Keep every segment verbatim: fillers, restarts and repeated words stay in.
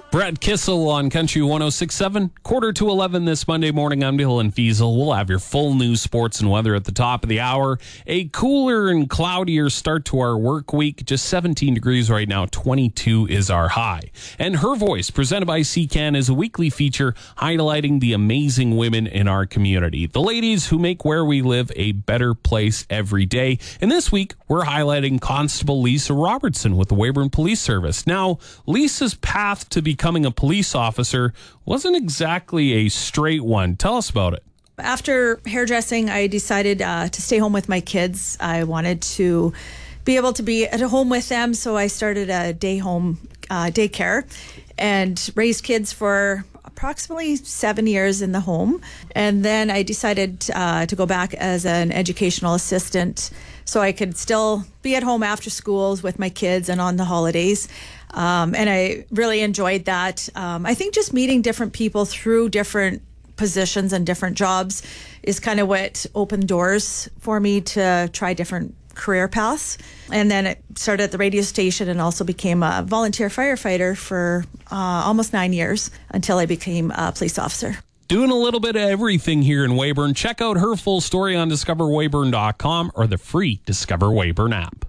Brett Kissel on Country one oh six point seven, quarter to eleven this Monday morning. I'm Dylan Fiesel. We'll have your full news, sports, and weather at the top of the hour. A cooler and cloudier start to our work week. Just seventeen degrees right now. twenty-two is our high. And Her Voice, presented by C C A N, is a weekly feature highlighting the amazing women in our community. The ladies who make where we live a better place every day. And this week, we're highlighting Constable Lisa Robertson with the Weyburn Police Service. Now, Lisa's path to becoming a police officer wasn't exactly a straight one. Tell us about it. After hairdressing, I decided uh, to stay home with my kids. I wanted to be able to be at home with them, so I started a day home uh, daycare and raised kids for approximately seven years in the home. And then I decided uh, to go back as an educational assistant so I could still be at home after schools with my kids and on the holidays. Um, and I really enjoyed that. Um, I think just meeting different people through different positions and different jobs is kind of what opened doors for me to try different career paths. And then it started at the radio station and also became a volunteer firefighter for uh, almost nine years until I became a police officer. Doing a little bit of everything here in Weyburn. Check out her full story on discover weyburn dot com or the free Discover Weyburn app.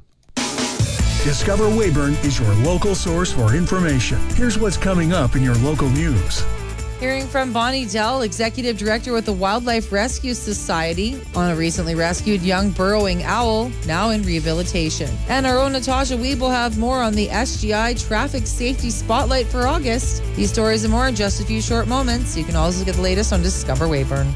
Discover Weyburn is your local source for information. Here's what's coming up in your local news. Hearing from Bonnie Dell, Executive Director with the Wildlife Rescue Society, on a recently rescued young burrowing owl, now in rehabilitation. And our own Natasha Weeb will have more on the S G I Traffic Safety Spotlight for August. These stories and more in just a few short moments. You can also get the latest on Discover Weyburn.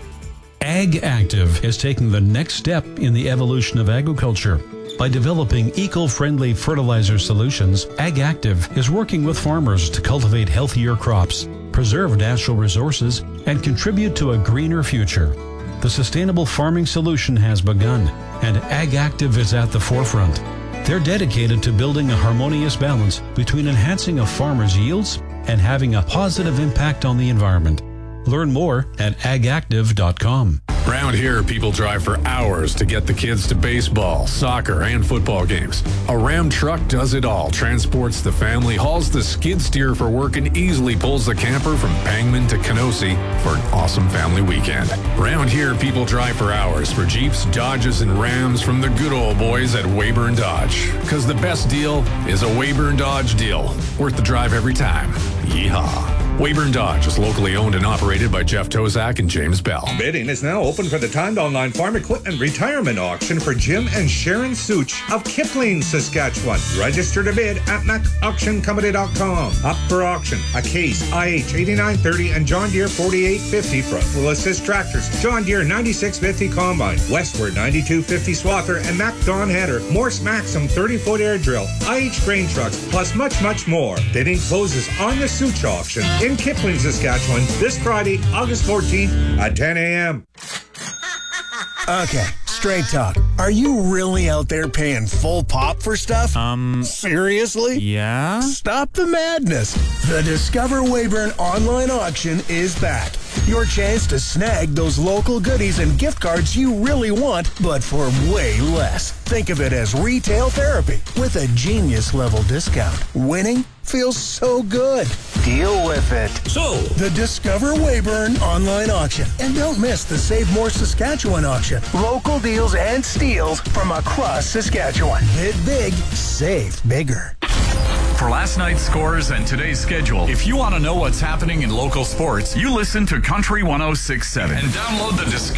Ag Active is taking the next step in the evolution of agriculture. By developing eco-friendly fertilizer solutions, Ag Active is working with farmers to cultivate healthier crops, preserve natural resources, and contribute to a greener future. The sustainable farming solution has begun, and Ag Active is at the forefront. They're dedicated to building a harmonious balance between enhancing a farmer's yields and having a positive impact on the environment. Learn more at ag active dot com. Around here, people drive for hours to get the kids to baseball, soccer, and football games. A Ram truck does it all, transports the family, hauls the skid steer for work, and easily pulls the camper from Pangman to Kenosi for an awesome family weekend. Around here, people drive for hours for Jeeps, Dodges, and Rams from the good old boys at Weyburn Dodge. Because the best deal is a Weyburn Dodge deal. Worth the drive every time. Yeehaw. Weyburn Dodge is locally owned and operated by Jeff Tozak and James Bell. Bidding is now open for the timed online farm equipment retirement auction for Jim and Sharon Such of Kipling, Saskatchewan. Register to bid at mac auction company dot com. Up for auction, a Case I H eighty-nine thirty and John Deere forty-eight fifty front wheel assist tractors, John Deere ninety-six fifty combine, Westward ninety-two fifty swather, and Mac Dawn header, Morse Maxim thirty foot air drill, I H grain trucks, plus much, much more. Bidding closes on the Such auction in Kipling, Saskatchewan, this Friday, August fourteenth at ten a.m. Okay, straight talk. Are you really out there paying full pop for stuff? Um, Seriously? yeah? Stop the madness. The Discover Weyburn online auction is back. Your chance to snag those local goodies and gift cards you really want, but for way less. Think of it as retail therapy with a genius level discount. Winning feels so good. Deal with it. So, The Discover Weyburn online auction. And don't miss the Save More Saskatchewan auction. Local deals and steals from across Saskatchewan. Bid big, save bigger. For last night's scores and today's schedule, if you want to know what's happening in local sports, you listen to Country one oh six point seven and download the Discover